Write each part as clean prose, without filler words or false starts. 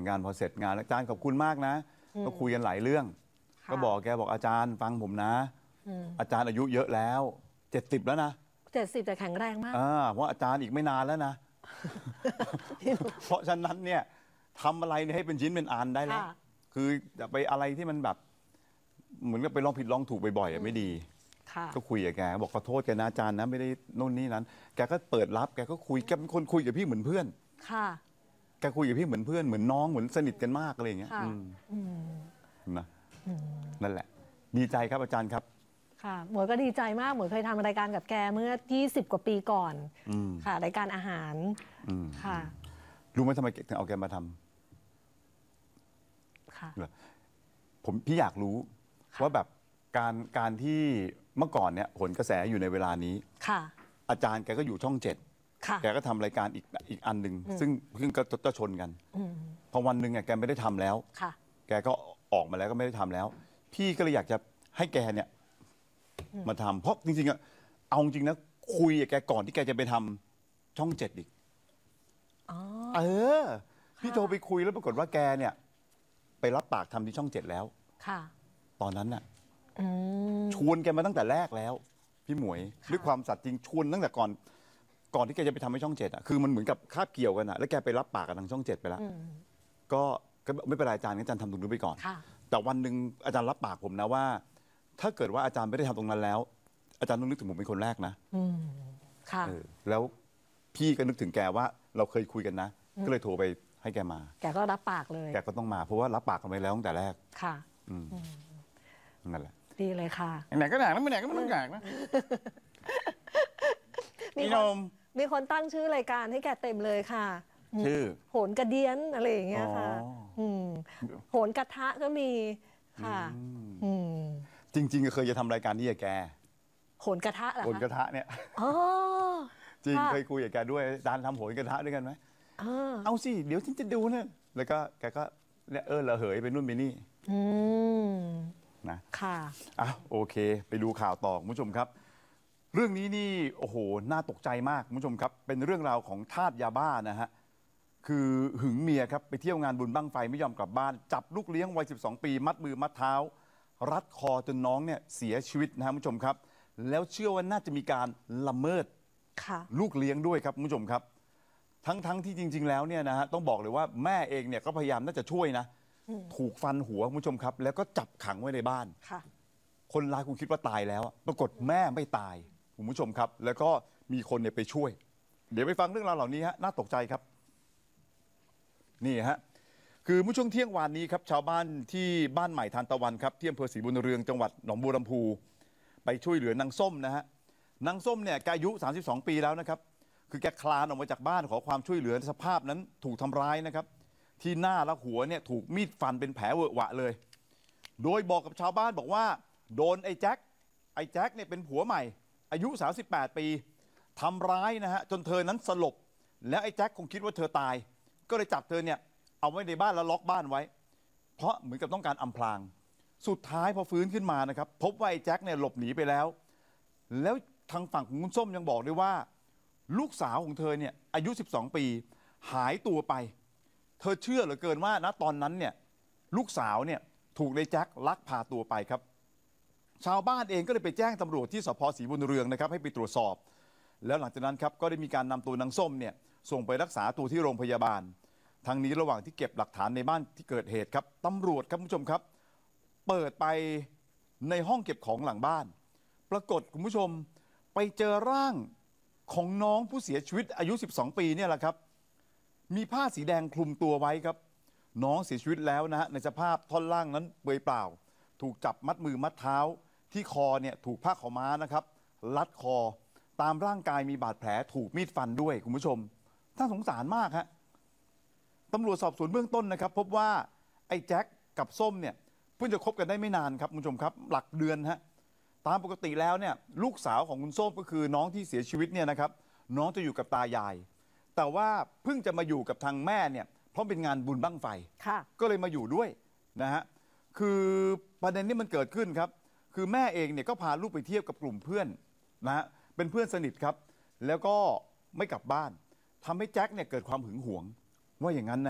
กันพอเสร็จงานอาจารย์ขอบคุณมากนะก็คุยกันหลายเรื่องก็บอกแกบอกอาจารย์ฟังผมนะอาจารย์อายุเยอะแล้ว70แล้วนะ 70แต่แข็งแรงมากเพราะอาจารย์อีกไม่นานแล้วนะ เพราะฉะนั้นเนี่ยทำอะไรให้เป็นชิ้นเป็นอันได้แล้วคืออย่าไปอะไรที่มันแบบเหมือนกับไปลองผิดลองถูกบ่อยๆไม่ดีก็คุยกับแกบอกขอโทษแกนะอาจารย์นะไม่ได้โน่นนี่นั้นแกก็เปิดรับแกก็คุยแกเป็นคนคุยกับพี่เหมือนเพื่อนแกคุยกับพี่เหมือนเพื่อนเหมือนน้องเหมือนสนิทกันมากอะไรอย่างเงี้ยนะนั่นแหละดีใจครับอาจารย์ครับค่ะหมวยก็ดีใจมากหมวยเคยทำรายการกับแกเมื่อ20 กว่าปีก่อนค่ะรายการอาหารค่ะรู้ไหมทำไมถึงเอาแกมาทำค่ะพี่อยากรู้ว่าแบบการที่เมื่อก่อนเนี่ยผลกระแสอยู่ในเวลานี้ค่ะอาจารย์แกก็อยู่ช่อง7แกก็ทำรายการอีกอันหนึ่งซึ่งก็จะชนกันพอวันหนึ่งแกไม่ได้ทำแล้วแกก็ออกมาแล้วก็ไม่ได้ทำแล้วพี่ก็เลยอยากจะให้แกเนี่ยมาทำเพราะจริงๆอะเอาจริงนะคุยกับแกก่อนที่แกจะไปทำช่อง7อีกพี่โทรไปคุยแล้วปรากฏว่าแกเนี่ยไปรับปากทำที่ช่อง7แล้วค่ะตอนนั้นน่ะชวนแกมาตั้งแต่แรกแล้วพี่หมวยด้วยความสัตย์จริงชวนตั้งแต่ก่อนที่แกจะไปทำให้ช่อง7อ่ะคือมันเหมือนกับคาบเกี่ยวกันอ่ะแล้วแกไปรับปากกับทางช่อง7ไปแล้วก็ไม่เป็นไรอาจารย์อาจารย์ทำตรงนู้นไปก่อนแต่วันหนึ่งอาจารย์รับปากผมนะว่าถ้าเกิดว่าอาจารย์ไม่ได้ทำตรงนั้นแล้วอาจารย์ต้องนึกถึงผมเป็นคนแรกนะค่ะแล้วพี่ก็นึกถึงแกว่าเราเคยคุยกันนะก็เลยโทรไปให้แกมาแกก็รับปากเลยแกก็ต้องมาเพราะว่ารับปากกันไปแล้วตั้งแต่แรกค่ะนั่นแหละดีเลยค่ะไหนก็ไหนแล้วไม่ไหนก็ไม่ต้องอยากนะมีคนตั้งชื่อรายการให้แกเต็มเลยค่ะชื่อโหนกระเดียนอะไรอย่างเงี้ยค่ะโหนกระทะก็มีค่ะจริงๆเคยจะทำรายการนี้กับแกโหนกระทะเหรอคะโหนกระทะเนี่ยจริงเคยคุยกับแกด้วยดานทำโหนกระทะด้วยกันไหมเอาสิเดี๋ยวฉันจะดูนะแล้วก็แกก็เนี่ยระเหยไปนู่นไปนี่นะค่ะโอเคไปดูข่าวต่อคุณผู้ชมครับเรื่องนี้นี่โอ้โหน่าตกใจมากคุณผู้ชมครับเป็นเรื่องราวของทาสยาบ้านะฮะคือหึงเมียครับไปเที่ยวงานบุญบั้งไฟไม่ยอมกลับบ้านจับลูกเลี้ยงวัย12 ปีมัดมือมัดเท้ารัดคอจนน้องเนี่ยเสียชีวิตนะคุณผู้ชมครับแล้วเชื่อว่าน่าจะมีการละเมิดลูกเลี้ยงด้วยครับคุณผู้ชมครับทั้งที่จริงๆแล้วเนี่ยนะฮะต้องบอกเลยว่าแม่เองเนี่ยก็พยายามน่าจะช่วยนะถูกฟันหัวคุณผู้ชมครับแล้วก็จับขังไว้ในบ้านคนร้ายคงคิดว่าตายแล้วปรากฏแม่ไม่ตายคุณผู้ชมครับแล้วก็มีคนเนี่ยไปช่วยเดี๋ยวไปฟังเรื่องราวเหล่านี้ฮะน่าตกใจครับนี่ฮะคือเมื่อช่วงเที่ยงวานนี้ครับชาวบ้านที่บ้านใหม่ทานตะวันครับที่อำเภอศรีบุญเรืองจังหวัดหนองบัวลำพูไปช่วยเหลือนางส้มนะฮะนางส้มเนี่ยอายุ32 ปีแล้วนะครับคือแกคลานออกมาจากบ้านขอความช่วยเหลือสภาพนั้นถูกทำร้ายนะครับที่หน้าและหัวเนี่ยถูกมีดฟันเป็นแผลเวอะหวะเลยโดยบอกกับชาวบ้านบอกว่าโดนไอ้แจ็คเนี่ยเป็นผัวใหม่อายุ38 ปีทำร้ายนะฮะจนเธอนั้นสลบแล้วไอ้แจ็คคงคิดว่าเธอตายก็เลยจับเธอเนี่ยเอาไว้ในบ้านแล้วล็อกบ้านไว้เพราะเหมือนกับต้องการอำพรางสุดท้ายพอฟื้นขึ้นมานะครับพบว่าไอ้แจ็คเนี่ยหลบหนีไปแล้วทางฝั่งของคุณส้มยังบอกด้วยว่าลูกสาวของเธอเนี่ยอายุ12 ปีหายตัวไปเธอเชื่อเหลือเกินว่าณตอนนั้นเนี่ยลูกสาวเนี่ยถูกไอ้แจ็คลักพาตัวไปครับชาวบ้านเองก็เลยไปแจ้งตำรวจที่สภ.ศรีบุญเรืองนะครับให้ไปตรวจสอบแล้วหลังจากนั้นครับก็ได้มีการนำตัวนางส้มเนี่ยส่งไปรักษาตัวที่โรงพยาบาลทางนี้ระหว่างที่เก็บหลักฐานในบ้านที่เกิดเหตุครับตำรวจครับคุณผู้ชมครับเปิดไปในห้องเก็บของหลังบ้านปรากฏคุณผู้ชมไปเจอร่างของน้องผู้เสียชีวิตอายุ12 ปีเนี่ยแหละครับมีผ้าสีแดงคลุมตัวไว้ครับน้องเสียชีวิตแล้วนะฮะในสภาพท่อนล่างนั้นเปลือยเปล่าถูกจับมัดมือมัดเท้าที่คอเนี่ยถูกผ้าขาวม้านะครับลัดคอตามร่างกายมีบาดแผลถูกมีดฟันด้วยคุณผู้ชมน่าสงสารมากฮะตำรวจสอบสวนเบื้องต้นนะครับพบว่าไอ้แจ็คกับส้มเนี่ยเพิ่งจะคบกันได้ไม่นานครับคุณผู้ชมครับหลักเดือนฮะตามปกติแล้วเนี่ยลูกสาวของคุณส้มก็คือน้องที่เสียชีวิตเนี่ยนะครับน้องจะอยู่กับตายายแต่ว่าเพิ่งจะมาอยู่กับทางแม่เนี่ยเพราะเป็นงานบุญบั้งไฟก็เลยมาอยู่ด้วยนะฮะคือประเด็นนี้มันเกิดขึ้นครับคือแม่เองเนี่ยก็พาลูกไปเที่ยวกับกลุ่มเพื่อนนะฮะเป็นเพื่อนสนิทครับแล้วก็ไม่กลับบ้านทำให้แจ็คเนี่ยเกิดความหึงหวงว่าอย่างนั้นนะฮะ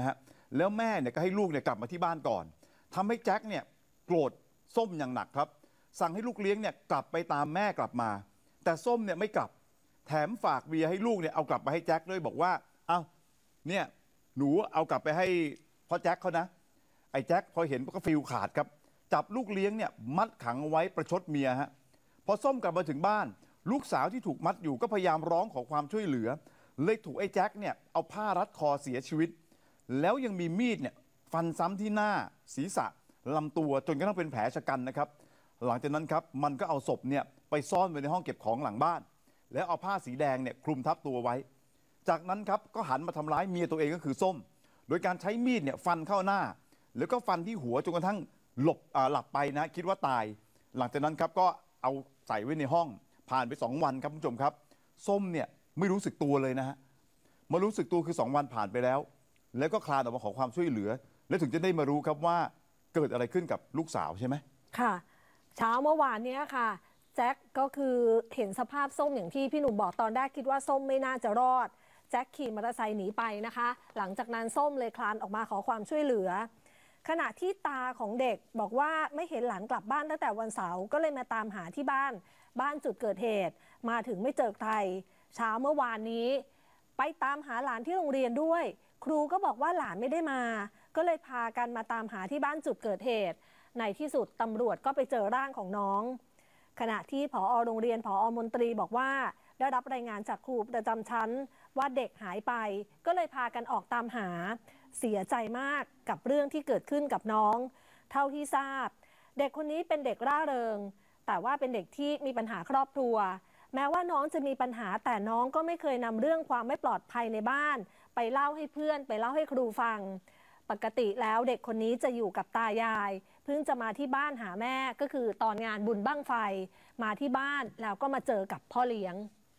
แล้วแม่เนี่ยก็ให้ลูกเนี่ยกลับมาที่บ้านก่อนทำให้แจ็คเนี่ยโกรธส้มอย่างหนักครับสั่งให้ลูกเลี้ยงเนี่ยกลับไปตามแม่กลับมาแต่ส้มเนี่ยไม่กลับแถมฝากเบียร์ให้ลูกเนี่ยเอากลับไปให้แจ็คด้วยบอกว่าเอ้าเนี่ยหนูเอากลับไปให้พ่อแจ็คเขานะไอ้แจ็คพอเห็นก็ฟิลขาดครับจับลูกเลี้ยงเนี่ยมัดขังเอาไว้ประชดเมียฮะพอส้มกลับมาถึงบ้านลูกสาวที่ถูกมัดอยู่ก็พยายามร้องขอความช่วยเหลือเลยถูกไอ้แจ็คเนี่ยเอาผ้ารัดคอเสียชีวิตแล้วยังมีมีดเนี่ยฟันซ้ำที่หน้าศีรษะลำตัวจนกระทั่งเป็นแผลชะกันนะครับหลังจากนั้นครับมันก็เอาศพเนี่ยไปซ่อนไว้ในห้องเก็บของหลังบ้านแล้วเอาผ้าสีแดงเนี่ยคลุมทับตัวไว้จากนั้นครับก็หันมาทำร้ายเมียตัวเองก็คือส้มโดยการใช้มีดเนี่ยฟันเข้าหน้าแล้วก็ฟันที่หัวจนกระทั่งหลับไปนะคิดว่าตายหลังจากนั้นครับก็เอาใส่ไว้ในห้องผ่านไป2 วันครับคุณผู้ชมครับส้มเนี่ยไม่รู้สึกตัวเลยนะฮะมารู้สึกตัวคือ2 วันผ่านไปแล้วแล้วก็คลานออกมาขอความช่วยเหลือแล้วถึงจะได้มารู้ครับว่าเกิดอะไรขึ้นกับลูกสาวใช่ไหมค่ะเช้าเมื่อวานนี้ค่ะแจ็คก็คือเห็นสภาพส้มอย่างที่พี่หนุ่มบอกตอนแรกคิดว่าส้มไม่น่าจะรอดแจ็คขี่มอเตอร์ไซค์หนีไปนะคะหลังจากนั้นส้มเลยคลานออกมาขอความช่วยเหลือขณะที่ตาของเด็กบอกว่าไม่เห็นหลานกลับบ้านตั้งแต่วันเสาร์ก็เลยมาตามหาที่บ้านจุดเกิดเหตุมาถึงไม่เจอใครเช้าเมื่อวานนี้ไปตามหาหลานที่โรงเรียนด้วยครูก็บอกว่าหลานไม่ได้มาก็เลยพากันมาตามหาที่บ้านจุดเกิดเหตุในที่สุดตำรวจก็ไปเจอร่างของน้องขณะที่ผอ.โรงเรียนผอ.มนตรีบอกว่าได้รับรายงานจากครูประจำชั้นว่าเด็กหายไปก็เลยพากันออกตามหาเสียใจมากกับเรื่องที่เกิดขึ้นกับน้องเท่าที่ทราบเด็กคนนี้เป็นเด็กร่าเริงแต่ว่าเป็นเด็กที่มีปัญหาครอบครัวแม้ว่าน้องจะมีปัญหาแต่น้องก็ไม่เคยนำเรื่องความไม่ปลอดภัยในบ้านไปเล่าให้เพื่อนไปเล่าให้ครูฟังปกติแล้วเด็กคนนี้จะอยู่กับตายายเพิ่งจะมาที่บ้านหาแม่ก็คือตอนงานบุญบั้งไฟมาที่บ้านแล้วก็มาเจอกับพ่อเลี้ยง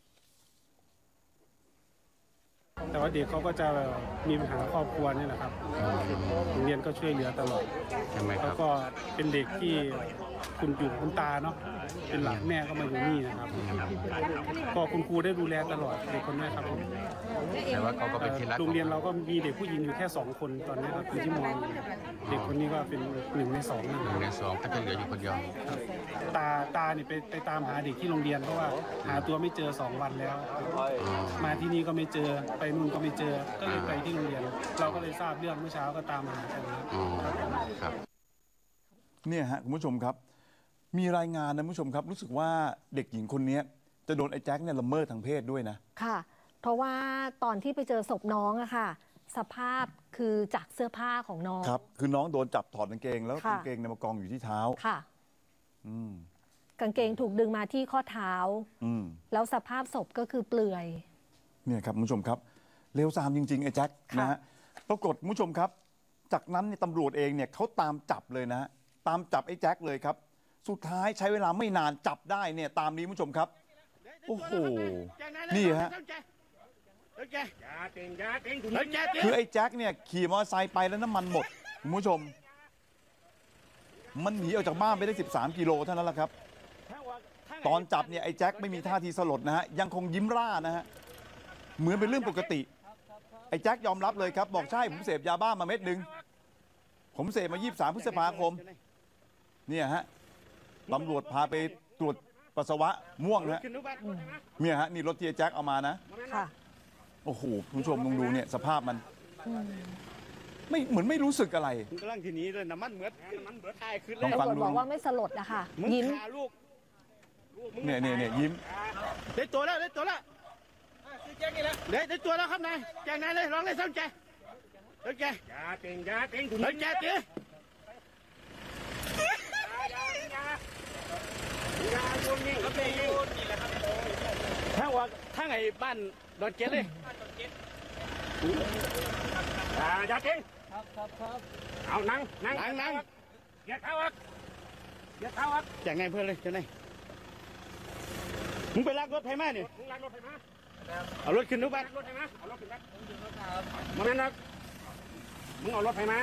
แต่ว่าเด็กเขาก็จะมีปัญหาครอบครัวนี่แหละครับโรงเรียนก็ช่วยเหลือตลอดแล้วก็เป็นเด็กที่คุณอยู่คุณตาเนาะเป็นหลานแม่ก็มาอยู่นี่นะครับก็คุณครูได้ดูแลตลอดเด็กคนนี้ครับผมแต่ว่าเขาก็เป็นที่รักโรงเรียนเราก็มีเด็กผู้หญิงอยู่แค่2 คนตอนนี้ครับที่มองเด็กคนนี้ก็เป็น1 ใน 2นะ 1 ใน 2ก็จะเหลืออยู่คนเดียวตานี่ไปตามหาเด็กที่โรงเรียนเพราะว่าหาตัวไม่เจอ2 วันแล้วมาที่นี่ก็ไม่เจอไปนู่นก็ไม่เจอก็เลยไปที่โรงเรียนเราก็เลยทราบเรื่องเมื่อเช้าก็ตามหากันครับเนี่ยฮะคุณผู้ชมครับมีรายงานนะคุณผู้ชมครับรู้สึกว่าเด็กหญิงคนนี้จะโดนไอ้แจ็คเนี่ยละเมิดทางเพศด้วยนะค่ะเพราะว่าตอนที่ไปเจอศพน้องอะค่ะสภาพคือจากเสื้อผ้าของน้องครับคือน้องโดนจับถอดกางเกงแล้วกางเกงเนี่ยมากองอยู่ที่เท้าค่ะกางเกงถูกดึงมาที่ข้อเท้าแล้วสภาพศพก็คือเปลือยเนี่ยครับคุณผู้ชมครับเลวทรามจริงๆไอ้แจ็คนะฮะปรากฏคุณผู้ชมครับจากนั้นเนี่ยตำรวจเองเนี่ยเขาตามจับเลยนะตามจับไอ้แจ็คเลยครับสุดท้ายใช้เวลาไม่นานจับได้เนี่ยตามนี้คุณผู้ชมครับโอ้โหนี่ฮะคือไอ้แจ็คเนี่ยขี่มอเตอร์ไซค์ไปแล้วน้ำมันหมดคุณผู้ชมมันหนีออกจากบ้านไปได้13 กิโลเท่านั้นแหละครับตอนจับเนี่ยไอ้แจ็คไม่มีท่าทีสลดนะฮะยังคงยิ้มร่านะฮะเหมือนเป็นเรื่องปกติไอ้แจ็คยอมรับเลยครับบอกใช่ผมเสพยาบ้ามาเม็ดนึงผมเสพมา23 พฤษภาคมเนี่ยฮะตำรวจพาไปตรวจปัสสาวะม่วงฮะเนี่ยฮะนี่รถที่แจ็คเอามานะค่ะโอ้โหคุณผู้ชมลองดูเนี่ยสภาพมันไม่เหมือนไม่รู้สึกอะไรกำลังทีนี้เลยน้ำมันเหมือนทายขึ้นเลยตำรวจบอกว่าไม่สลดนะคะยิ้มเนี่ยยิ้มได้ตัวแล้วได้ตัวแล้วได้ตัวแล้วครับนายแจ้งนายเลยร้องเลยสนใจสนใจยาเต็งสนใจตีถ้าไงบ้านดอนเกตเลยยาเต็งครับเอานั่งเกียร์เท้าอักแจ้งไงเพื่อนเลยจะไหนมึงไปลากรถไถมาเนี่ยเอารถขึ้นทุกบ้านเอารถขึ้นมาแม่นักมึงเอารถไถมา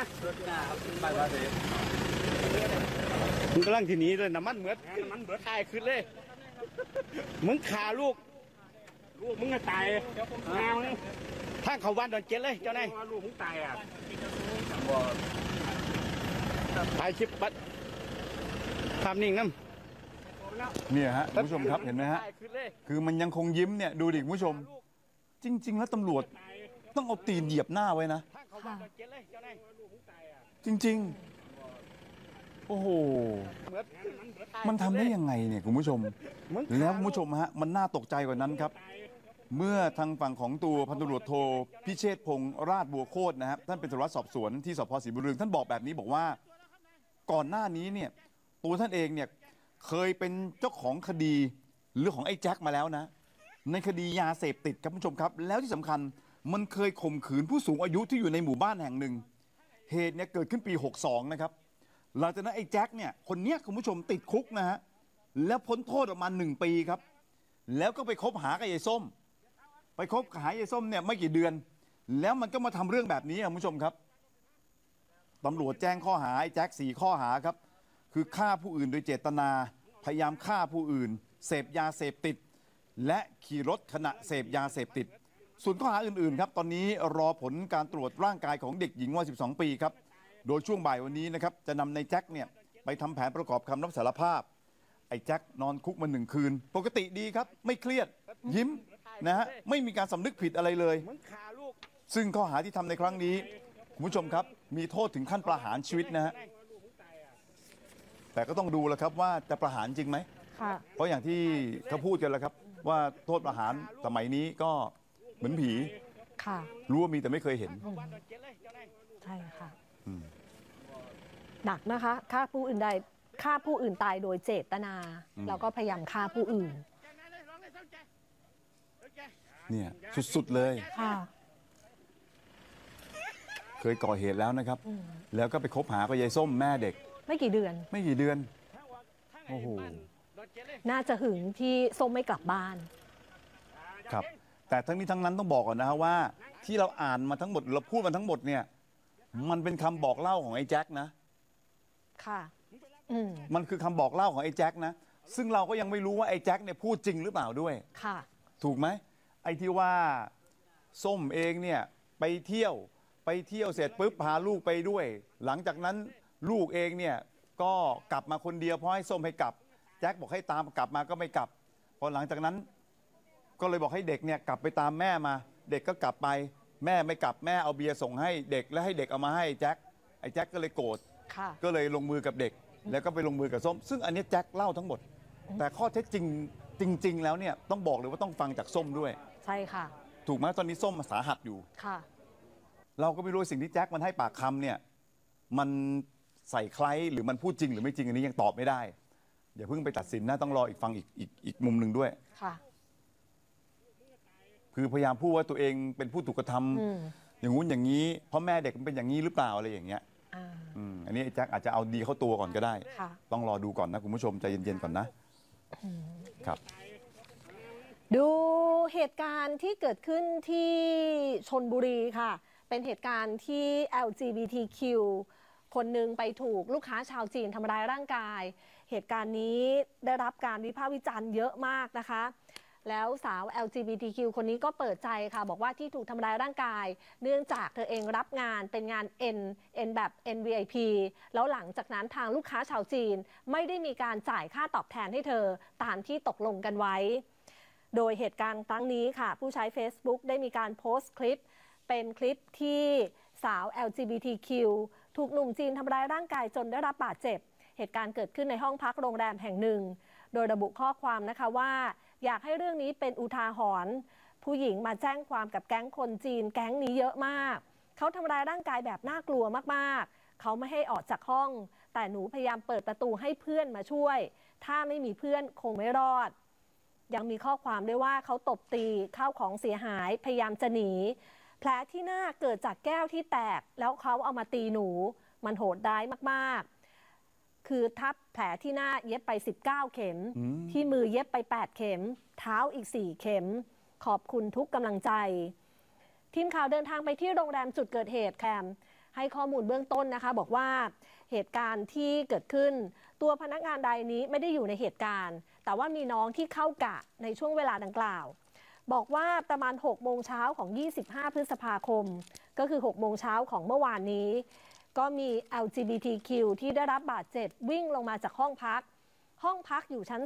มึงกำลังทีนี้เลยน้ำมันเหมือนทายขึ้นเลยมึงขาลูกมึงจะตายงามึงทางเขาบ้านดอนเจ็ดเลยเจ้านายว่าลูกมึงตายอ่ะถ่ายคลิปบัดภาพนิ่งน้ำเนี่ยฮะคุณผู้ชมครับเห็นไหมฮะ คือมันยังคงยิ้มเนี่ยดูดิคุณผู้ชม จริง ๆ แล้วตำรวจต้องเอาตีนเหยียบหน้าไว้นะทางเขาบ้านดอนเจ็ดเลยเจ้านายจริง ๆ โอ้โห มันทำได้ยังไงเนี่ยคุณผู้ชม แล้วคุณผู้ชมฮะมันน่าตกใจกว่านั้นครับ เมื่อทางฝั่งของตัวพันตำรวจโทพิเชษพงษ์ราชบัวโคตรนะครับท่านเป็นสารวัตรสอบสวนที่สพศรีบุญเรืองท่านบอกแบบนี้บอกว่าก่อนหน้านี้เนี่ยตัวท่านเองเนี่ยเคยเป็นเจ้าของคดีเรื่องของไอ้แจ็คมาแล้วนะ ในคดียาเสพติดครับคุณผู้ชมครับ แล้วที่สำคัญมันเคยข่มขืนผู้สูงอายุที่อยู่ในหมู่บ้านแห่งหนึ่งเหตุเนี่ยเกิดขึ้นปี 62 นะครับหลังจากนั้นไอ้แจ็คเนี่ยคนเนี้ยคุณผู้ชมติดคุกนะฮะแล้วพ้นโทษออกมา1 ปีครับแล้วก็ไปคบหากับยายส้มไปคบหายายส้มเนี่ยไม่กี่เดือน แล้วมันก็มาทำเรื่องแบบนี้คุณผู้ชมครับตำรวจแจ้งข้อหาไอ้แจ็ค4 ข้อหาครับคือฆ่าผู้อื่นโดยเจตนาพยายามฆ่าผู้อื่นเสพยาเสพติดและขี่รถขณะเสพยาเสพติดส่วนข้อหาอื่นๆครับตอนนี้รอผลการตรวจร่างกายของเด็กหญิงวัย 12 ปีครับโดยช่วงบ่ายวันนี้นะครับจะนำในแจ็คเนี่ยไปทำแผนประกอบคำรับสารภาพไอ้แจ็คนอนคุกมา1 คืนปกติดีครับไม่เครียดยิ้มนะฮะไม่มีการสำนึกผิดอะไรเลยซึ่งข้อหาที่ทำในครั้งนี้คุณผู้ชมครับมีโทษถึงขั้นประหารชีวิตนะฮะแต่ก็ต้องดูแล้วครับว่าจะประหารจริงไหมเพราะอย่างที่เขาพูดกันแล้วครับว่าโทษประหารสมัยนี้ก็เหมือนผีรู้ว่ามีแต่ไม่เคยเห็นใช่ค่ะหนักนะคะฆ่าผู้อื่นใดฆ่าผู้อื่นตายโดยเจตนาแล้วก็พยายามฆ่าผู้อื่นเนี่ยสุดๆเลยเคยก่อเหตุแล้วนะครับแล้วก็ไปคบหากับยายส้มแม่เด็กไม่กี่เดือนโอ้โหน่าจะหึงที่ส้มไม่กลับบ้านครับแต่ทั้งนี้ทั้งนั้นต้องบอกก่อนนะว่าที่เราอ่านมาทั้งหมดเราพูดมาทั้งหมดเนี่ยมันเป็นคำบอกเล่าของไอ้แจ็คนะค่ะมันคือคำบอกเล่าของไอ้แจ็คนะซึ่งเราก็ยังไม่รู้ว่าไอ้แจ็คเนี่ยพูดจริงหรือเปล่าด้วยค่ะถูกไหมไอ้ที่ว่าส้มเองเนี่ยไปเที่ยวเสร็จปุ๊บพาลูกไปด้วยหลังจากนั้นลูกเองเนี่ยก็กลับมาคนเดียวเพราะให้ส้มให้กลับแจ็คบอกให้ตามกลับมาก็ไม่กลับพอหลังจากนั้นก็เลยบอกให้เด็กเนี่ยกลับไปตามแม่มาเด็กก็กลับไปแม่ไม่กลับแม่เอาเบียร์ส่งให้เด็กแล้วให้เด็กเอามาให้แจ็คไอ้แจ็คก็เลยโกรธก็เลยลงมือกับเด็กแล้วก็ไปลงมือกับส้มซึ่งอันนี้แจ็คเล่าทั้งหมดแต่ข้อเท็จจริงแล้วเนี่ยต้องบอกเลยว่าต้องฟังจากส้มด้วยใช่ค่ะถูกไหมตอนนี้ส้มสาหัสอยู่ค่ะเราก็ไม่รู้สิ่งที่แจ็คมันให้ปากคำเนี่ยมันใส่ใครหรือมันพูดจริงหรือไม่จริงอันนี้ยังตอบไม่ได้อย่าเพิ่งไปตัดสินนะต้องรออีกฟังอีกมุมหนึ่งด้วยค่ะคือพยายามพูดว่าตัวเองเป็นผู้ถูกกระทำอย่างงู้นอย่างนี้เพราะแม่เด็กมันเป็นอย่างนี้หรือเปล่าอะไรอย่างเงี้ยอันนี้แจ็คอาจจะเอาดีเข้าตัวก่อนก็ได้ต้องรอดูก่อนนะคุณผู้ชมใจเย็นๆก่อนนะครับดูเหตุการณ์ที่เกิดขึ้นที่ชลบุรีค่ะเป็นเหตุการณ์ที่ LGBTQ คนหนึ่งไปถูกลูกค้าชาวจีนทำร้ายร่างกายเหตุการณ์นี้ได้รับการวิพากษ์วิจารณ์เยอะมากนะคะแล้วสาว LGBTQ คนนี้ก็เปิดใจค่ะบอกว่าที่ถูกทำร้ายร่างกายเนื่องจากเธอเองรับงานเป็นงาน N แบบ NVIP แล้วหลังจากนั้นทางลูกค้าชาวจีนไม่ได้มีการจ่ายค่าตอบแทนให้เธอตามที่ตกลงกันไว้โดยเหตุการณ์ครั้งนี้ค่ะผู้ใช้ Facebook ได้มีการโพสต์คลิปเป็นคลิปที่สาว LGBTQ ถูกหนุ่มจีนทำร้ายร่างกายจนได้รับบาดเจ็บเหตุการณ์เกิดขึ้นในห้องพักโรงแรมแห่งหนึ่งโดยระบุข้อความนะคะว่าอยากให้เรื่องนี้เป็นอุทาหรณ์ผู้หญิงมาแจ้งความกับแก๊งคนจีนแก๊งนี้เยอะมากเขาทำร้ายร่างกายแบบน่ากลัวมากๆเขาไม่ให้ออกจากห้องแต่หนูพยายามเปิดประตูให้เพื่อนมาช่วยถ้าไม่มีเพื่อนคงไม่รอดยังมีข้อความด้วยว่าเขาตบตีข้าวของเสียหายพยายามจะหนีแผลที่หน้าเกิดจากแก้วที่แตกแล้วเขาเอามาตีหนูมันโหดร้ายมากๆคือทับแผลที่หน้าเย็บไป19เข็มที่มือเย็บไป8เข็มเท้าอีก4เข็มขอบคุณทุกกำลังใจทีมข่าวเดินทางไปที่โรงแรมจุดเกิดเหตุแคมให้ข้อมูลเบื้องต้นนะคะบอกว่าเหตุการณ์ที่เกิดขึ้นตัวพนักงานรายนี้ไม่ได้อยู่ในเหตุการณ์แต่ว่ามีน้องที่เข้ากะในช่วงเวลาดังกล่าวบอกว่าประมาณ6โมงเช้าของ25พฤษภาคมก็คือ6โมงเช้าของเมื่อวานนี้ก็มี LGBTQ ที่ได้รับบาดเจ็บวิ่งลงมาจากห้องพักอยู่ชั้น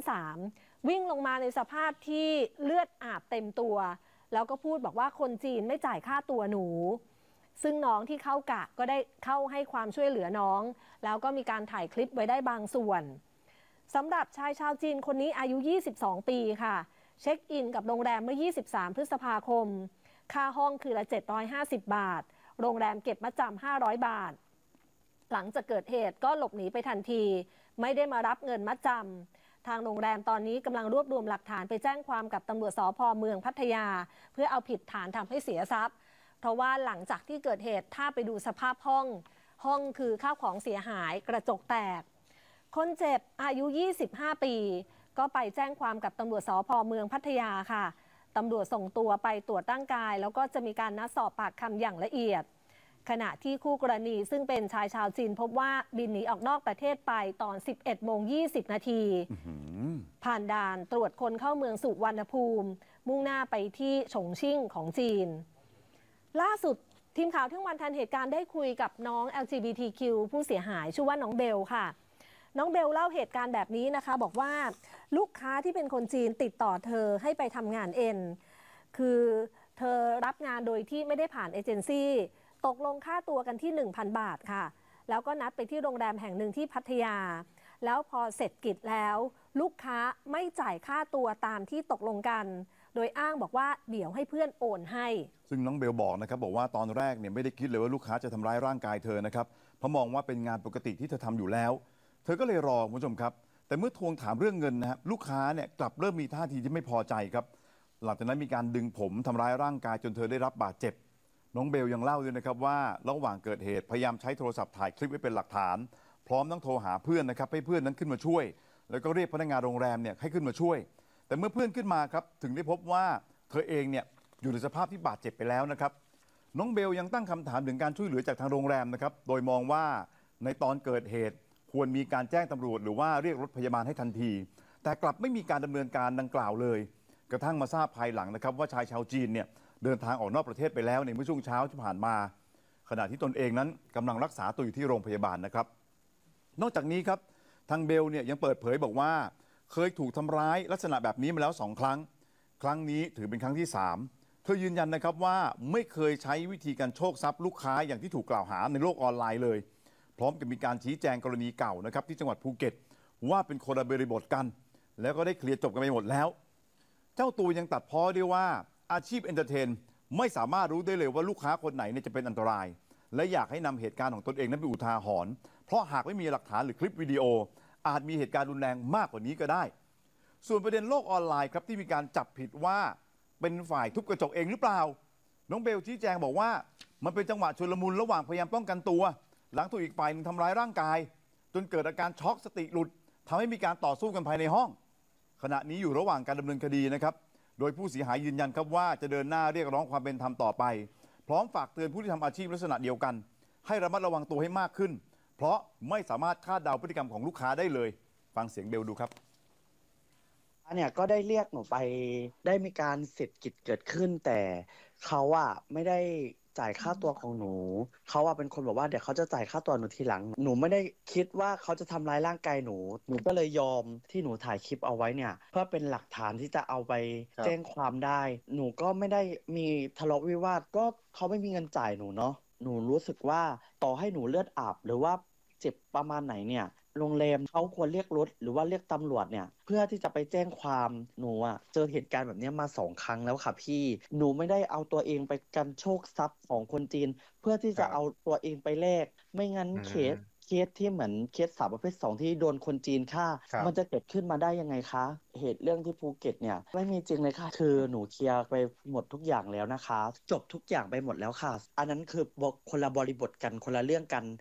3วิ่งลงมาในสภาพที่เลือดอาบเต็มตัวแล้วก็พูดบอกว่าคนจีนไม่จ่ายค่าตัวหนูซึ่งน้องที่เข้ากะก็ได้เข้าให้ความช่วยเหลือน้องแล้วก็มีการถ่ายคลิปไว้ได้บางส่วนสำหรับชายชาวจีนคนนี้อายุ22ปีค่ะเช็คอินกับโรงแรมเมื่อ23พฤษภาคมค่าห้องคือละ750 บาทโรงแรมเก็บมัดจำ500 บาทหลังจากเกิดเหตุก็หลบหนีไปทันทีไม่ได้มารับเงินมัดจำทางโรงแรมตอนนี้กำลังรวบรวมหลักฐานไปแจ้งความกับตำรวจสภ.เมืองพัทยาเพื่อเอาผิดฐานทำให้เสียทรัพย์เพราะว่าหลังจากที่เกิดเหตุถ้าไปดูสภาพห้องคือข้าวของเสียหายกระจกแตกคนเจ็บอายุ25ปีก็ไปแจ้งความกับตำรวจสภ.เมืองพัทยาค่ะตำรวจส่งตัวไปตรวจร่างกายแล้วก็จะมีการนัดสอบปากคำอย่างละเอียดขณะที่คู่กรณีซึ่งเป็นชายชาวจีนพบว่าบินหนีออกนอกประเทศไปตอน 11:20 นาทีผ่านด่านตรวจคนเข้าเมืองสุวรรณภูมิมุ่งหน้าไปที่ฉงชิ่งของจีนล่าสุดทีมข่าวเที่ยงวันทันเหตุการณ์ได้คุยกับน้อง LGBTQ ผู้เสียหายชื่อว่าน้องเบลค่ะน้องเบลเล่าเหตุการณ์แบบนี้นะคะบอกว่าลูกค้าที่เป็นคนจีนติดต่อเธอให้ไปทำงานคือเธอรับงานโดยที่ไม่ได้ผ่านเอเจนซี่ตกลงค่าตัวกันที่ 1,000 บาทค่ะแล้วก็นัดไปที่โรงแรมแห่งหนึ่งที่พัทยาแล้วพอเสร็จกิจแล้วลูกค้าไม่จ่ายค่าตัวตามที่ตกลงกันโดยอ้างบอกว่าเดี๋ยวให้เพื่อนโอนให้ซึ่งน้องเบลบอกนะครับบอกว่าตอนแรกเนี่ยไม่ได้คิดเลยว่าลูกค้าจะทำร้ายร่างกายเธอนะครับเพราะมองว่าเป็นงานปกติที่เธอทำอยู่แล้วเธอก็เลยรอคุณผู้ชมครับแต่เมื่อทวงถามเรื่องเงินนะครับลูกค้าเนี่ยกลับเริ่มมีท่าทีที่ไม่พอใจครับหลังจากนั้นมีการดึงผมทำร้ายร่างกายจนเธอได้รับบาดเจ็บน้องเบลยังเล่าด้วยนะครับว่าระหว่างเกิดเหตุพยายามใช้โทรศัพท์ถ่ายคลิปไว้เป็นหลักฐานพร้อมทั้งโทรหาเพื่อนนะครับให้เพื่อนนั้นขึ้นมาช่วยแล้วก็เรียกพนักงานโรงแรมเนี่ยให้ขึ้นมาช่วยแต่เมื่อเพื่อนขึ้นมาครับถึงได้พบว่าเธอเองเนี่ยอยู่ในสภาพที่บาดเจ็บไปแล้วนะครับน้องเบลยังตั้งคำถามถึงการช่วยเหลือจากทางโรงแรมนะครับโดยมองว่าในตอนเกิดเหตุควรมีการแจ้งตำรวจหรือว่าเรียกรถพยาบาลให้ทันทีแต่กลับไม่มีการดำเนินการดังกล่าวเลยกระทั่งมาทราบภายหลังนะครับว่าชายชาวจีนเนี่ยเดินทางออกนอกประเทศไปแล้วในเมื่อช่วงเช้าที่ผ่านมาขณะที่ตนเองนั้นกำลังรักษาตัวอยู่ที่โรงพยาบาลนะครับนอกจากนี้ครับทางเบลเนี่ยยังเปิดเผยบอกว่าเคยถูกทำร้ายลักษณะแบบนี้มาแล้ว2 ครั้งครั้งนี้ถือเป็นครั้งที่3เธอยืนยันนะครับว่าไม่เคยใช้วิธีการโชคทรัพย์ลูกค้าอย่างที่ถูกกล่าวหาในโลกออนไลน์เลยพร้อมกับมีการชี้แจงกรณีเก่านะครับที่จังหวัดภูเก็ตว่าเป็นคนละบริบทกันแล้วก็ได้เคลียร์จบกันไปหมดแล้วเจ้าตัวยังตัดพ้อด้วยว่าอาชีพเอนเตอร์เทนไม่สามารถรู้ได้เลยว่าลูกค้าคนไหนเนี่ยจะเป็นอันตรายและอยากให้นำเหตุการณ์ของตนเองนั้นเป็นอุทาหรณ์เพราะหากไม่มีหลักฐานหรือคลิปวิดีโออาจมีเหตุการณ์รุนแรงมากกว่านี้ก็ได้ส่วนประเด็นโลกออนไลน์ครับที่มีการจับผิดว่าเป็นฝ่ายทุบกระจกเองหรือเปล่าน้องเบลชี้แจงบอกว่ามันเป็นจังหวะชุลมุนระหว่างพยายามป้องกันตัวหลังถูกอีกฝ่ายหนึ่งทำร้ายร่างกายจนเกิดอาการช็อกสติหลุดทำให้มีการต่อสู้กันภายในห้องขณะนี้อยู่ระหว่างการดำเนินคดีนะครับโดยผู้เสียหายยืนยันครับว่าจะเดินหน้าเรียกร้องความเป็นธรรมต่อไปพร้อมฝากเตือนผู้ที่ทำอาชีพลักษณะเดียวกันให้ระมัดระวังตัวให้มากขึ้นเพราะไม่สามารถคาดเดาพฤติกรรมของลูกค้าได้เลยฟังเสียงเบลดูครับเนี่ยก็ได้เรียกหนูไปได้มีการเสร็จกิจเกิดขึ้นแต่เขาอะไม่ได้จ่ายค่าตัวของหนูเขาอะเป็นคนบอกว่าเดี๋ยวเขาจะจ่ายค่าตัวหนูทีหลังหนูไม่ได้คิดว่าเขาจะทำร้ายร่างกายหนูก็เลยยอมที่หนูถ่ายคลิปเอาไว้เนี่ยเพื่อเป็นหลักฐานที่จะเอาไปแจ้งความได้หนูก็ไม่ได้มีทะเลาะวิวาทก็เขาไม่มีเงินจ่ายหนูเนาะหนูรู้สึกว่าต่อให้หนูเลือดอาบหรือว่าเจ็บประมาณไหนเนี่ยโรงแรมเขาควรเรียกรถหรือว่าเรียกตำรวจเนี่ยเพื่อที่จะไปแจ้งความหนูอะเจอเหตุการณ์แบบนี้มา2 ครั้งแล้วค่ะพี่หนูไม่ได้เอาตัวเองไปกันโชคทรัพย์ของคนจีนเพื่อที่จะเอาตัวเองไปแลกไม่งั้นเคสที่เหมือนเคสสาวประเภท2ที่โดนคนจีนฆ่ามันจะเกิดขึ้นมาได้ยังไงคะเหตุเรื่องที่ภูเก็ตเนี่ยไม่มีจริงเลยค่ะคือหนูเคลียร์ไปหมดทุกอย่างแล้วนะคะจบทุกอย่างไปหมดแล้วค่ะอันนั้นคือคนละบริบทกันคนละเรื่องกัน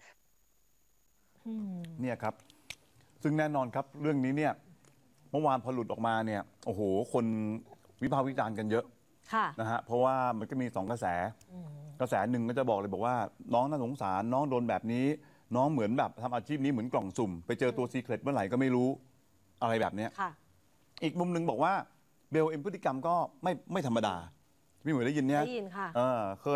เนี่ยครับซึ่งแน่นอนครับเรื่องนี้เนี่ยเมื่อวานพอหลุดออกมาเนี่ยโอ้โหคนวิพากษ์วิจารณ์กันเยอะนะฮะเพราะว่ามันก็มี2 กระแสกระแสหนึ่งก็จะบอกเลยบอกว่าน้องน่าสงสารน้องโดนแบบนี้น้องเหมือนแบบทำอาชีพนี้เหมือนกล่องสุ่มไปเจอตัวซีเคร็ตเมื่อไหร่ก็ไม่รู้อะไรแบบเนี้ยอีกมุมหนึ่งบอกว่าเบลเองพฤติกรรมก็ไม่ธรรมดาพี่หมวยได้ยินเนี่ยได้ยินค่ะเคย